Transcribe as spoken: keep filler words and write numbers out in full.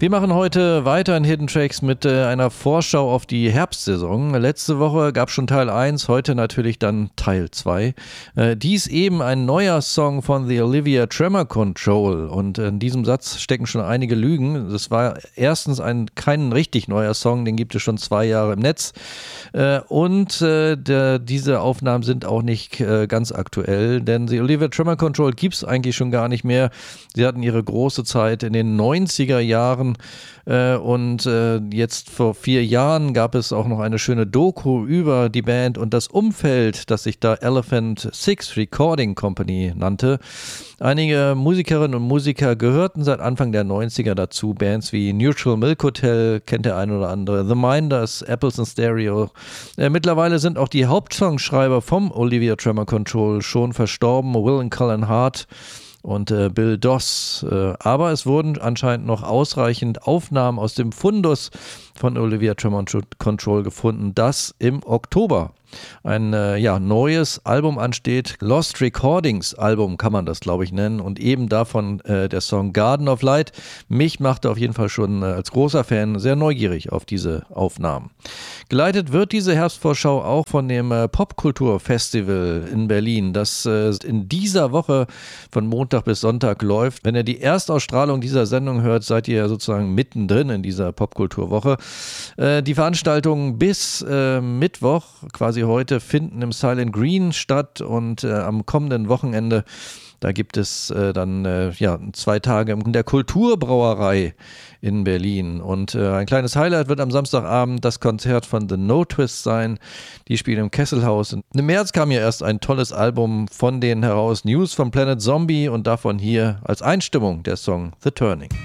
Wir machen heute weiter in Hidden Tracks mit äh, einer Vorschau auf die Herbstsaison. Letzte Woche gab es schon Teil eins, heute natürlich dann Teil zwei. Äh, dies eben ein neuer Song von The Olivia Tremor Control, und in diesem Satz stecken schon einige Lügen. Das war erstens ein kein richtig neuer Song, den gibt es schon zwei Jahre im Netz, äh, und äh, der, diese Aufnahmen sind auch nicht äh, ganz aktuell, denn The Olivia Tremor Control gibt es eigentlich schon gar nicht mehr. Sie hatten ihre große Zeit in den neunziger Jahren. Äh, und äh, jetzt vor vier Jahren gab es auch noch eine schöne Doku über die Band und das Umfeld, das sich da Elephant Six Recording Company nannte. Einige Musikerinnen und Musiker gehörten seit Anfang der neunziger dazu. Bands wie Neutral Milk Hotel, kennt der ein oder andere, The Minders, Apples and Stereo. Äh, mittlerweile sind auch die Hauptsongschreiber vom Olivia Tremor Control schon verstorben, Will and Cullen Hart und äh, Bill Doss. Äh, aber es wurden anscheinend noch ausreichend Aufnahmen aus dem Fundus von Olivia Tremor Control gefunden, das im Oktober ein äh, ja, neues Album ansteht. Lost Recordings Album kann man das, glaube ich, nennen. Und eben davon äh, der Song Garden of Light. Mich machte auf jeden Fall schon äh, als großer Fan sehr neugierig auf diese Aufnahmen. Geleitet wird diese Herbstvorschau auch von dem äh, Popkulturfestival in Berlin, das äh, in dieser Woche von Montag bis Sonntag läuft. Wenn ihr die Erstausstrahlung dieser Sendung hört, seid ihr sozusagen mittendrin in dieser Popkulturwoche. Äh, die Veranstaltungen bis äh, Mittwoch, quasi heute, finden im Silent Green statt, und äh, am kommenden Wochenende, da gibt es äh, dann äh, ja, zwei Tage in der Kulturbrauerei in Berlin. Und äh, ein kleines Highlight wird am Samstagabend das Konzert von The No Twist sein. Die spielen im Kesselhaus. Im März kam ja erst ein tolles Album von denen heraus, News from Planet Zombie, und davon hier als Einstimmung der Song The Turning.